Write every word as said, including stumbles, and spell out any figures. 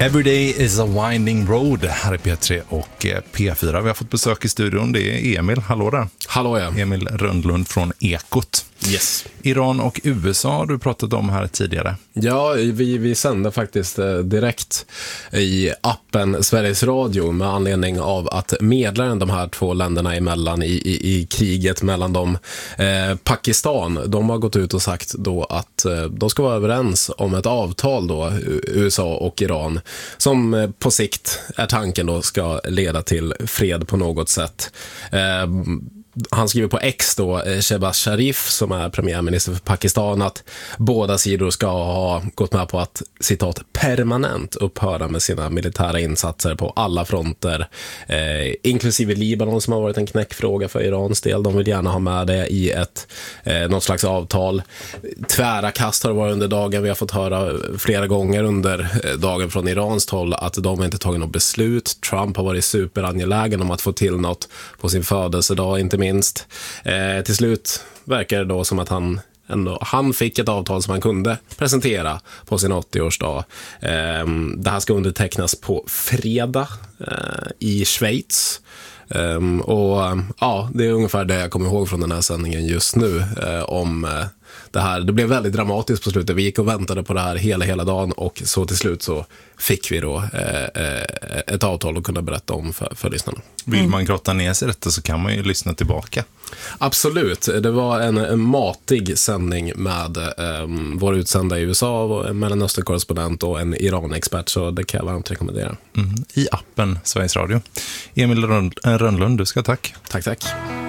Everyday is a winding road. Här är P tre och P fyra. Vi har fått besök i studion. Det är Emil. Hallå där. Hallå ja. Emil Rönnlund från Ekot. Yes. Iran och U S A har du pratat om här tidigare. Ja, vi, vi sände faktiskt eh, direkt i appen Sveriges Radio med anledning av att medlaren de här två länderna emellan i, i, i kriget mellan dem, eh, Pakistan, de har gått ut och sagt då att eh, de ska vara överens om ett avtal då, U S A och Iran, som eh, på sikt är tanken då ska leda till fred på något sätt. Eh, Han skriver på X då, Shehbaz Sharif, som är premiärminister för Pakistan, att båda sidor ska ha gått med på att, citat, permanent upphöra med sina militära insatser på alla fronter, eh, inklusive Libanon som har varit en knäckfråga för Irans del. De vill gärna ha med det i ett eh, något slags avtal. Tvära kast har det varit under dagen. Vi har fått höra flera gånger under dagen från Irans håll att de inte tagit något beslut. Trump har varit superangelägen om att få till något på sin födelsedag, inte minst. Eh, till slut verkar det då som att han ändå, han fick ett avtal som han kunde presentera på sin åttioårsdag. Eh, det här ska undertecknas på fredag eh, i Schweiz. Um, och ja, det är ungefär det jag kommer ihåg från den här sändningen just nu eh, om eh, det här. Det blev väldigt dramatiskt på slutet. Vi gick och väntade på det här hela, hela dagen, och så till slut så fick vi då eh, eh, ett avtal att kunna berätta om för, för lyssnarna. Vill man grotta ner sig i detta så kan man ju lyssna tillbaka. Absolut, det var en, en matig sändning med eh, vår utsända i U S A, en Mellanöstern-korrespondent och en Iran-expert, så det kan jag varmt rekommendera. Mm, i appen Sveriges Radio. Emil Rönnlund, du ska tack. Tack, tack.